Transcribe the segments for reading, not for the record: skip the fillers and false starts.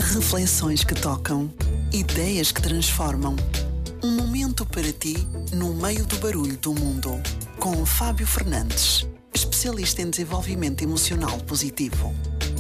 Reflexões que tocam, ideias que transformam. Um momento para ti no meio do barulho do mundo. Com Fábio Fernandes, especialista em desenvolvimento emocional positivo.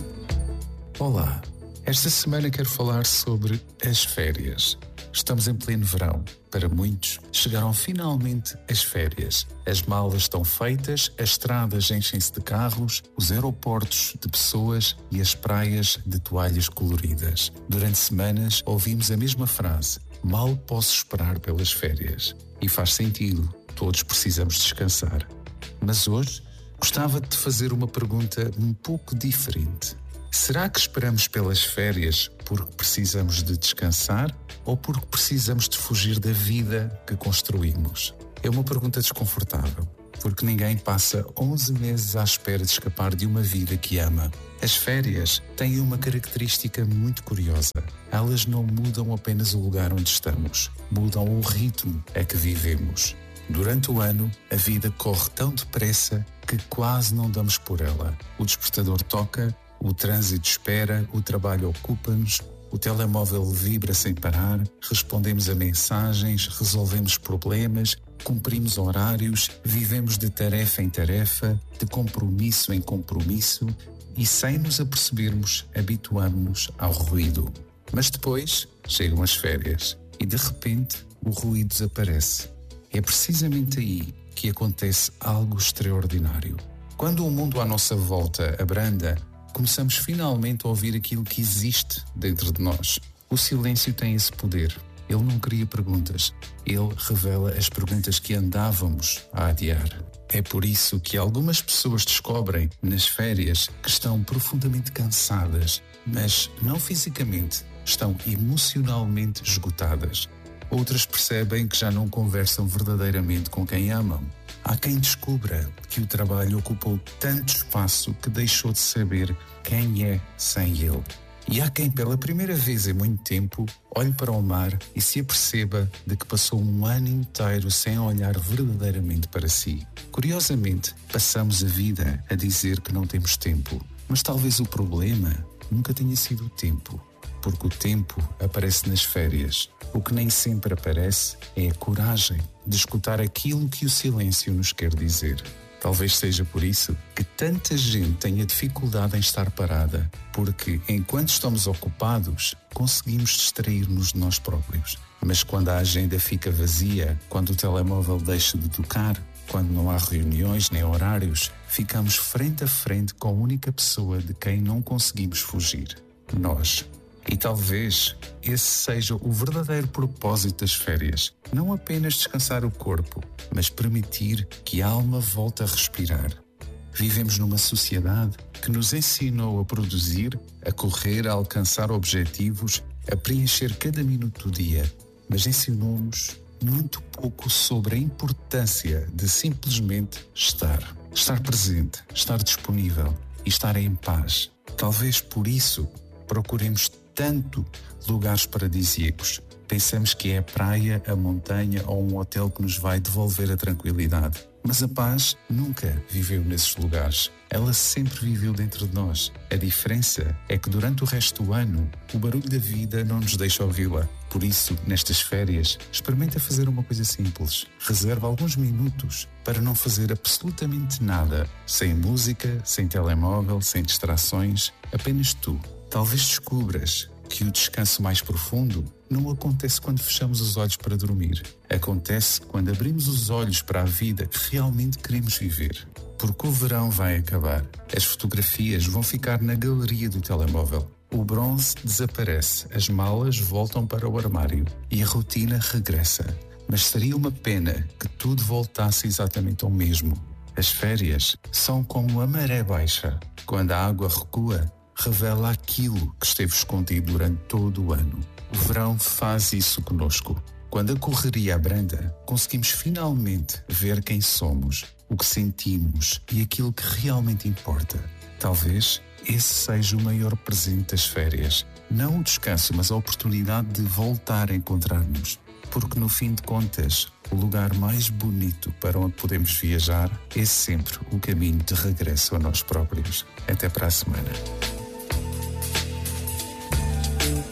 Olá, esta semana quero falar sobre as férias. Estamos em pleno verão. Para muitos, chegaram finalmente as férias. As malas estão feitas, as estradas enchem-se de carros, os aeroportos de pessoas e as praias de toalhas coloridas. Durante semanas ouvimos a mesma frase: mal posso esperar pelas férias. E faz sentido, todos precisamos descansar. Mas hoje, gostava de te fazer uma pergunta um pouco diferente. Será que esperamos pelas férias porque precisamos de descansar ou porque precisamos de fugir da vida que construímos? É uma pergunta desconfortável, porque ninguém passa 11 meses à espera de escapar de uma vida que ama. As férias têm uma característica muito curiosa. Elas não mudam apenas o lugar onde estamos, mudam o ritmo a que vivemos. Durante o ano, a vida corre tão depressa que quase não damos por ela. O despertador toca, o trânsito espera, o trabalho ocupa-nos, o telemóvel vibra sem parar, respondemos a mensagens, resolvemos problemas, cumprimos horários, vivemos de tarefa em tarefa, de compromisso em compromisso e, sem nos apercebermos, habituamos-nos ao ruído. Mas depois chegam as férias e, de repente, o ruído desaparece. É precisamente aí que acontece algo extraordinário. Quando o mundo à nossa volta abranda, começamos finalmente a ouvir aquilo que existe dentro de nós. O silêncio tem esse poder. Ele não cria perguntas. Ele revela as perguntas que andávamos a adiar. É por isso que algumas pessoas descobrem, nas férias, que estão profundamente cansadas, mas não fisicamente, estão emocionalmente esgotadas. Outras percebem que já não conversam verdadeiramente com quem amam. Há quem descubra que o trabalho ocupou tanto espaço que deixou de saber quem é sem ele. E há quem, pela primeira vez em muito tempo, olhe para o mar e se aperceba de que passou um ano inteiro sem olhar verdadeiramente para si. Curiosamente, passamos a vida a dizer que não temos tempo. Mas talvez o problema nunca tenha sido o tempo, porque o tempo aparece nas férias. O que nem sempre aparece é a coragem de escutar aquilo que o silêncio nos quer dizer. Talvez seja por isso que tanta gente tenha dificuldade em estar parada, porque enquanto estamos ocupados, conseguimos distrair-nos de nós próprios. Mas quando a agenda fica vazia, quando o telemóvel deixa de tocar, quando não há reuniões nem horários, ficamos frente a frente com a única pessoa de quem não conseguimos fugir: nós. E talvez esse seja o verdadeiro propósito das férias. Não apenas descansar o corpo, mas permitir que a alma volte a respirar. Vivemos numa sociedade que nos ensinou a produzir, a correr, a alcançar objetivos, a preencher cada minuto do dia, mas ensinou-nos muito pouco sobre a importância de simplesmente estar. Estar presente, estar disponível e estar em paz. Talvez por isso procuremos tanto lugares paradisíacos. Pensamos que é a praia, a montanha ou um hotel que nos vai devolver a tranquilidade. Mas a paz nunca viveu nesses lugares. Ela sempre viveu dentro de nós. A diferença é que durante o resto do ano, o barulho da vida não nos deixa ouvi-la. Por isso, nestas férias, experimenta fazer uma coisa simples. Reserva alguns minutos para não fazer absolutamente nada. Sem música, sem telemóvel, sem distrações. Apenas tu. Talvez descubras que o descanso mais profundo não acontece quando fechamos os olhos para dormir. Acontece quando abrimos os olhos para a vida que realmente queremos viver. Porque o verão vai acabar. As fotografias vão ficar na galeria do telemóvel. O bronze desaparece, as malas voltam para o armário e a rotina regressa. Mas seria uma pena que tudo voltasse exatamente ao mesmo. As férias são como a maré baixa. Quando a água recua, revela aquilo que esteve escondido durante todo o ano. O verão faz isso conosco. Quando a correria abranda, conseguimos finalmente ver quem somos, o que sentimos e aquilo que realmente importa. Talvez esse seja o maior presente das férias. Não o descanso, mas a oportunidade de voltar a encontrar-nos. Porque no fim de contas, o lugar mais bonito para onde podemos viajar é sempre o caminho de regresso a nós próprios. Até para a semana.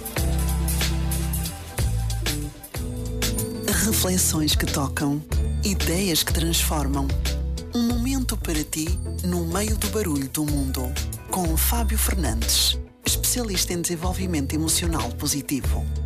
Reflexões que tocam, ideias que transformam. Um momento para ti no meio do barulho do mundo. Com Fábio Fernandes, especialista em desenvolvimento emocional positivo.